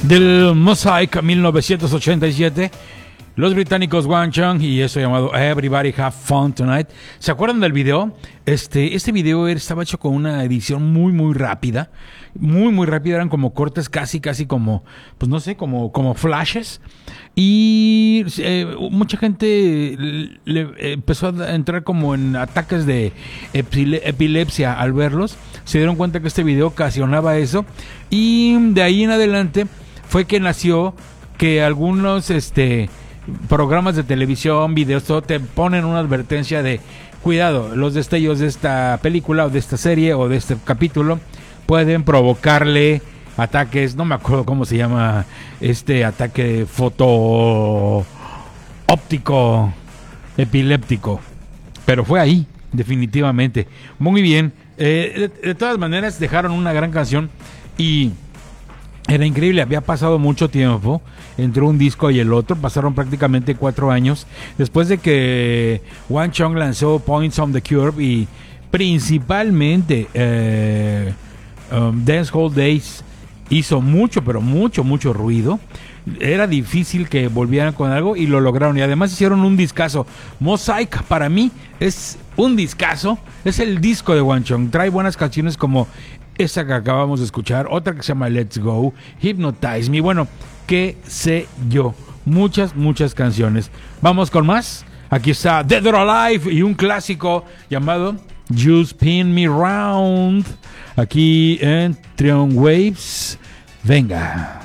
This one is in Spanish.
del Mosaic 1987. Los británicos One Chung y eso llamado Everybody Have Fun Tonight. ¿Se acuerdan del video? Este video estaba hecho con una edición muy rápida. Muy rápida. Eran como cortes casi como, pues no sé, como flashes. Y mucha gente le empezó a entrar como en ataques de epilepsia al verlos. Se dieron cuenta que este video ocasionaba eso. Y de ahí en adelante fue que nació que algunos programas de televisión, videos, todo te ponen una advertencia de cuidado, los destellos de esta película o de esta serie o de este capítulo pueden provocarle ataques, no me acuerdo cómo se llama este ataque foto óptico epiléptico, pero fue ahí, definitivamente. Muy bien, de todas maneras dejaron una gran canción y era increíble, había pasado mucho tiempo entre un disco y el otro, pasaron prácticamente 4 años después de que One Chung lanzó Points on the Curve y principalmente Dancehall Days hizo mucho ruido. Era difícil que volvieran con algo y lo lograron, y además hicieron un discazo. Mosaic para mí es un discazo, es el disco de One Chung, trae buenas canciones como esa que acabamos de escuchar, otra que se llama Let's Go, Hypnotize Me, bueno, qué sé yo, muchas canciones. Vamos con más. Aquí está Dead or Alive y un clásico llamado You Spin Me Round, aquí en Trion Waves. Venga.